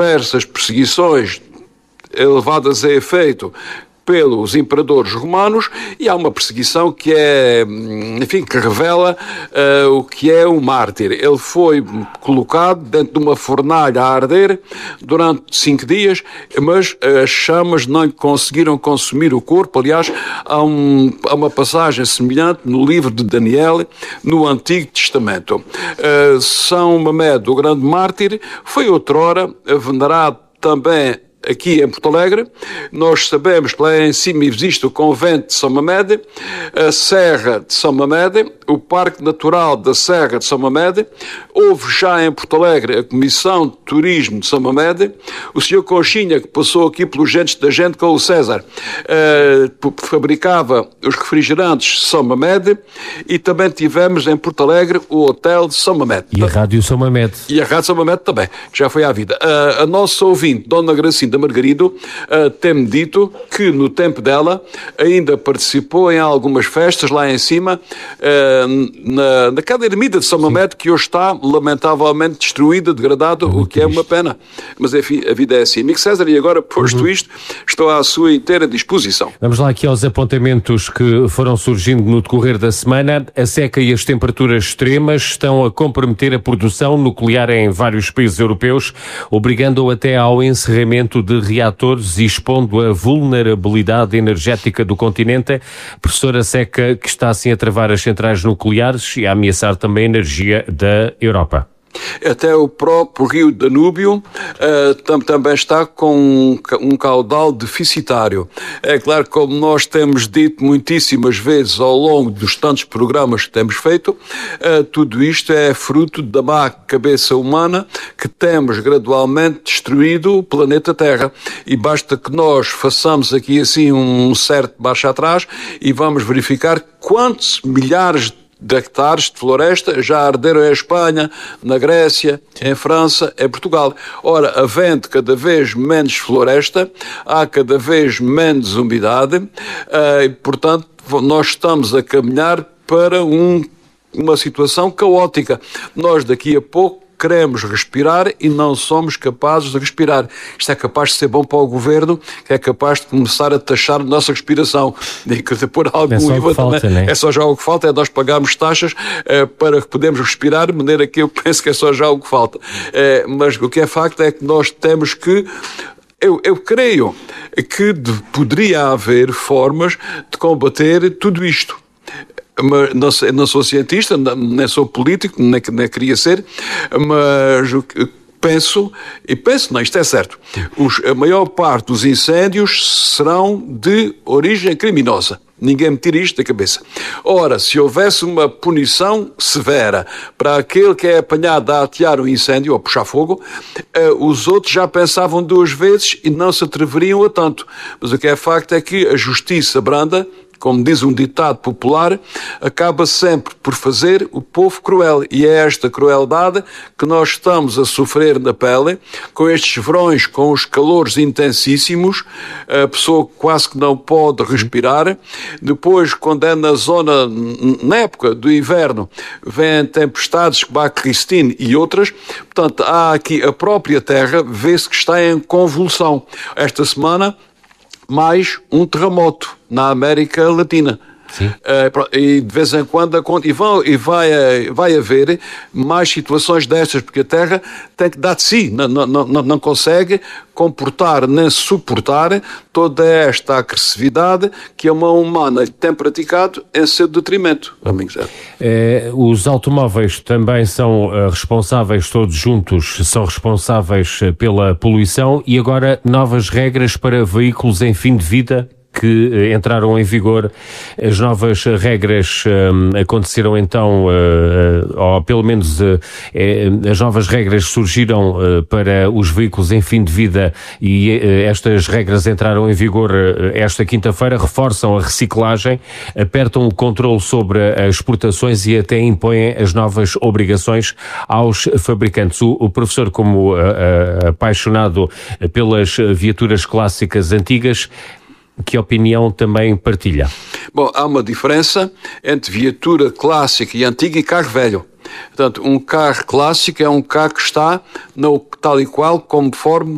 diversas perseguições levadas a efeito pelos imperadores romanos, e há uma perseguição que é, enfim, que revela o que é um mártir. Ele foi colocado dentro de uma fornalha a arder durante 5 dias, mas as chamas não lhe conseguiram consumir o corpo. Aliás, há uma passagem semelhante no livro de Daniel, no Antigo Testamento. São Mamed, o grande mártir, foi outrora venerado também aqui em Porto Alegre. Nós sabemos que lá em cima existe o convento de São Mamed, a Serra de São Mamed, o Parque Natural da Serra de São Mamed. Houve já em Porto Alegre a Comissão de Turismo de São Mamed. O Sr. Conchinha, que passou aqui pelos gentes da gente com o César, fabricava os refrigerantes São Mamed, e também tivemos em Porto Alegre o Hotel de São Mamed. E a Rádio São Mamed. E a Rádio São Mamed também, que já foi à vida. A nossa ouvinte, Dona Gracinda Margarido, tem-me dito que no tempo dela ainda participou em algumas festas lá em cima, naquela ermida de São Mamed, que hoje está lamentavelmente destruída, degradada, o que é uma pena. Mas enfim, a vida é assim. Amigo César, e agora, posto isto, estou à sua inteira disposição. Vamos lá aqui aos apontamentos que foram surgindo no decorrer da semana. A seca e as temperaturas extremas estão a comprometer a produção nuclear em vários países europeus, obrigando até ao encerramento de reatores e expondo a vulnerabilidade energética do continente. Professora, seca que está assim a travar as centrais nucleares e a ameaçar também a energia da Europa. Até o próprio rio Danúbio também está com um caudal deficitário. É claro, como nós temos dito muitíssimas vezes ao longo dos tantos programas que temos feito, tudo isto é fruto da má cabeça humana que temos gradualmente destruído o planeta Terra. E basta que nós façamos aqui assim um certo baixo atrás e vamos verificar quantos milhares de hectares de floresta já arderam em Espanha, na Grécia, em França, em Portugal. Ora, havendo cada vez menos floresta, há cada vez menos umidade, e, portanto, nós estamos a caminhar para uma situação caótica. Nós, daqui a pouco, queremos respirar e não somos capazes de respirar. Isto é capaz de ser bom para o governo, que é capaz de começar a taxar a nossa respiração. E que pôr algum IVA também. Né? É só já o que falta, é nós pagarmos taxas para que podemos respirar, de maneira que eu penso que é só já o que falta. Mas o que é facto é que nós temos que... Eu creio que poderia haver formas de combater tudo isto. Mas não sou cientista, nem sou político, nem queria ser, mas penso, não, isto é certo, a maior parte dos incêndios serão de origem criminosa. Ninguém me tira isto da cabeça. Ora, se houvesse uma punição severa para aquele que é apanhado a atear um incêndio ou puxar fogo, os outros já pensavam 2 vezes e não se atreveriam a tanto. Mas o que é facto é que a justiça branda, como diz um ditado popular, acaba sempre por fazer o povo cruel. E é esta crueldade que nós estamos a sofrer na pele, com estes verões, com os calores intensíssimos, a pessoa quase que não pode respirar. Depois, quando é na época do inverno, vêm tempestades como a Christine e outras. Portanto, há aqui a própria Terra, vê-se que está em convulsão. Esta semana, mais um terremoto na América Latina. Sim. E de vez em quando vai haver mais situações destas, porque a Terra tem que dar de si, não consegue comportar nem suportar toda esta agressividade que a mão humana tem praticado em seu detrimento. Os automóveis também são responsáveis, todos juntos, são responsáveis pela poluição, e agora novas regras para veículos em fim de vida que entraram em vigor. As novas regras aconteceram então, ou pelo menos as novas regras surgiram para os veículos em fim de vida, e estas regras entraram em vigor esta quinta-feira, reforçam a reciclagem, apertam o controle sobre as exportações e até impõem as novas obrigações aos fabricantes. O professor, como apaixonado pelas viaturas clássicas antigas, que opinião também partilha? Bom, há uma diferença entre viatura clássica e antiga e carro velho. Portanto, um carro clássico é um carro que está tal e qual conforme